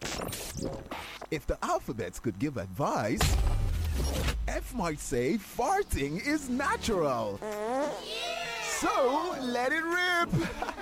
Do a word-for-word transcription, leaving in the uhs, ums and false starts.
If the alphabets could give advice, F might say farting is natural. So let it rip.